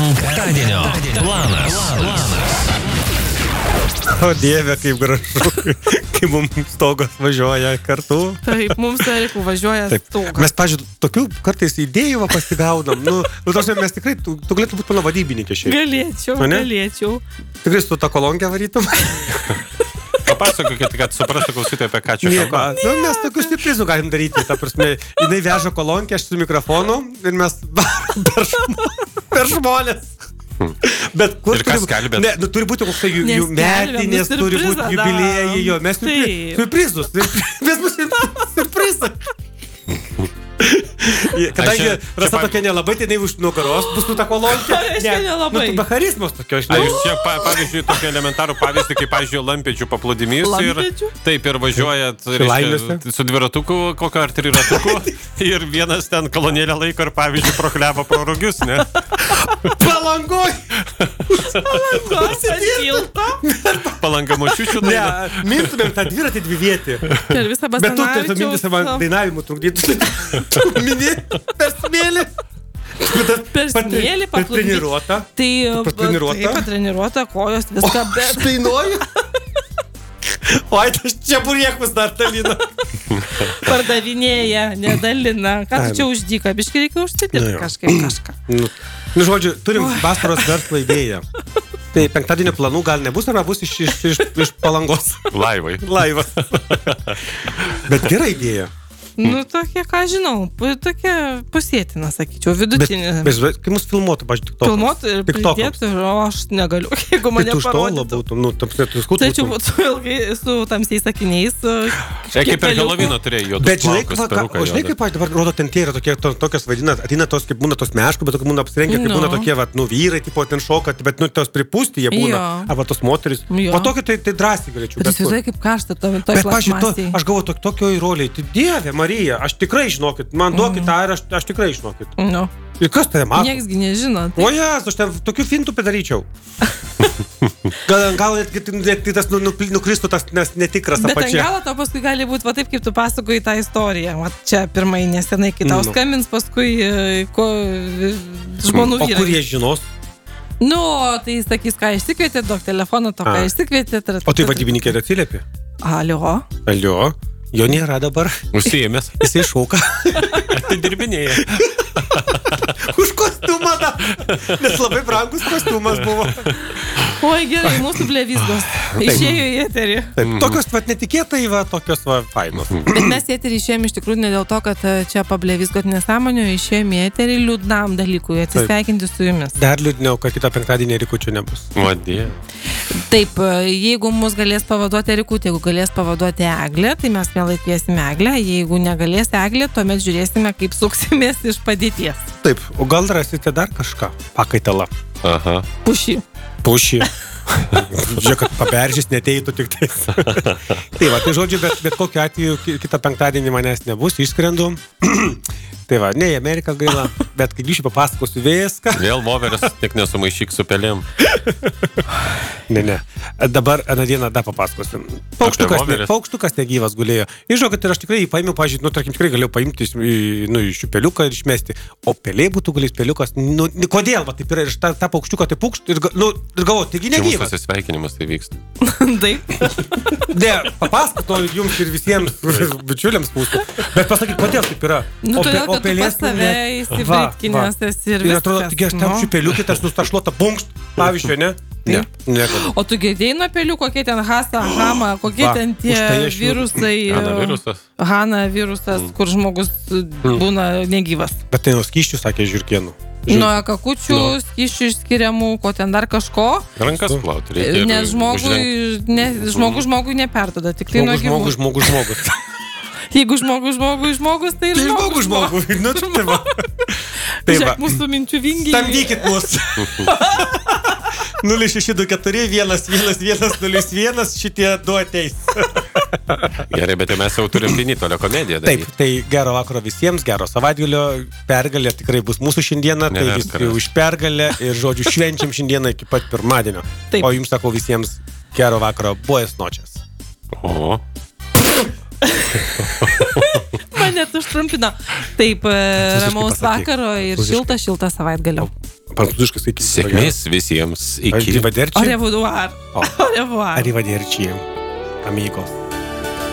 Penktadienio planas. O Dieve, kaip gražu, kai mums stogas važiuoja kartu. Taip, mums Eriku važiuoja stogas. Mes, pažiūrėjau, tokių kartais idėjų pasigaudam. Mes tikrai, tu galėtum būti mano vadybininkė šiaip. Galėčiau. Tikrai su tą kolonkę varytum. Papasakokit, kad suprastų klausytojai, apie ką čia kalba. Mes tokius surprizų galim daryti. Ta prasme, jinai veža kolonkę, aš su mikrofonu ir mes per žmonės. Bet kur ir kas kalbėt? Ne, turi būti koks jų metinės, turi būti jubiliejai, jo. Mes surprizus. Mes bus surprizą. Kadangi Rasa tokia nelabai, tai jinai už nugaros bus tu tą kolonkę. Nelabai. Tu be charizmos tokio, žinai. Jūs čia, pavyzdžiui, tokį elementarų pavyzdį, kaip, pavyzdžiui, lampėčių paplūdimys. Taip, ir važiuojat su dviratuku, kokio ar triratuku, ir vienas ten kolonėlę laiko ir, pavyzdžiui, prokleba pro rogius, ne? Palangoj! Palanga močiučių daina. Ne, mintumėm tą dviratį dvivietį. Ir visą Bet tu tai mintis arba dainavimu trukdytų. Mini per smėlį. Per smėlį patreniruota. Tai patreniruota, kojos viską. Aš dainuoju. Oi, aš čia buriekus dar dalina. Pardavinėja, nedalina. Ką tu čia uždyka? Biškai reikia užsidirbti kažką. Nu, žodžiu, turim vasaros verslo idėją. Tai penktadienio planų gal nebus, arba bus iš Palangos. Laivas. Bet gera idėja. Nu, tokia, ką žinau, tokia pusėtina, sakyčiau, vidutinė. Bet kai mus filmuotų, pažiūrėk, filmuotų ir pridėtų, o aš negaliu, jeigu mane parodytų. Tačiau būtų ilgai su tamsiais sakiniais. Kaip per Helovyną turėjai juodus plaukus, peruką. O žinai, kaip aš dabar rodo, ten tie yra tokios vadinat, ateina tos, kaip būna tos meškų, bet būna apsirengę, kaip būna tokie, vyrai, tipo, ten šoka, bet tos pripūsti jie būna, arba tos moteris. O tokio tai drąsiai galėčiau. Bet įsivaizduoji, kaip karšta toj plastmasėj. Aš galvoju, tokioj roliai, tai Dieve, Marija, aš tikrai žinokit, man duokit tą ir aš tikrai žinokit. No. Ir kas tai mato? Nieksgi nežino. Tai... O jas, aš ten tokių fintų padaryčiau. Gal net tas nukristų tas netikras apačia. Bet gal to paskui gali būti va taip, kaip tu pasakoji tą istoriją. Va čia pirmai nesenai, kai tau skambins, paskui žmonų vyrai. O kur jie žinos? Nu, tai sakys, ką išsikvietė, duok telefoną, to ką išsikvietė. O tai vadybininkė atsiliepė? Alio. Jo nėra dabar. Užsiėmęs. Jisai šauka. Atidirbinėja. Už kostiumą da. Nes labai brangus kostiumas buvo. Oi, gerai, mūsų blevizgos. Išėjo į eterį. Taip, tokios netikėtai, tokios fainos. Bet mes į eterį išėjom iš tikrųjų ne dėl to, kad čia pablevizgot nesąmonio, išėjom į eterį liūdnam dalykui, atsisveikinti su jumis. Dar liūdniau, kad kitą penktadienį Erikučių nebus. O Dieve. Taip, jeigu mus galės pavaduoti Erikutė, jeigu galės pavaduoti Eglę, tai mes mielai kviesime Eglę. Jeigu negalės Eglė, tuomet žiūrėsime, kaip suksimės iš padėties. Taip, o gal rasite dar kažką? Pakaitalą. Aha. Pušį. Žiūrėk, kad paberžys neteitų tik tai. Tai va, tai žodžiu, bet kokiu atveju kitą penktadienį manęs nebus, išskrendu. Tai va, ne į Ameriką gaila, bet kai grįšiu papasakosiu viską. Vėl voveris, tik nesumaišyk su pelėm. Ne. Dabar aną dieną dar papasakosiu. Paukštukas negyvas gulėjo. Žinokit, ir aš tikrai jį paėmiau, pažiūrėjau, tarkim, tikrai galėjau paimti iš jų peliuką ir išmesti. O peliai būtų galės peliukas. Kodėl? Va, taip yra, ir tą paukštuką tai pukšt ir galvoju, taigi negyvas. Čia mūsų susveikinimas tai vyksta. Taip. Ne, papasakot jums ir visiems bičiuliams mūsų. Bet pasakyk, kodėl taip yra? Tu pas save įsibritkinęs esi ir viskas. Ir atrodo, taigi aš tam šių peliukį, tas nustašluota bunkšt, pavyzdžiui, ne? Ne. O tu girdėjai nuo pelių, kokie ten Hasa, Hama, kokie ten tie virusai. Hana virusas, kur žmogus būna negyvas. Bet tai nuo skyščių, sakė žiurkėnų. Nuo kakučių, skyščių išskiriamų, ko ten dar kažko. Rankas plauti reikia. Nes žmogui neperduoda, tik tai nuo gyvūnų. Žmogus. Jeigu žmogus, tai ir žmogus. Nu, tai va. Žiūrėk, mūsų minčių vingiai. Stamdykit mus. 0624111101 šitie du ateis. Gerai, bet mes jau turim Vinitolio komediją. Taip, tai gero vakaro visiems, gero savaitgalio, pergalė tikrai bus mūsų šiandieną, tai visi už pergalę ir žodžiu švenčiam šiandieną iki pat pirmadienio. Taip. O jums sakau visiems gero vakaro, buenas noches. O. Mane užtrumpino. Taip, ramaus vakaro ir šiltą savaitgalio. Prancūziškai sakyti. Sėkmės visiems. Iki. Arrivederci. Au revoir. Au revoir. Arrivederci. Amigos.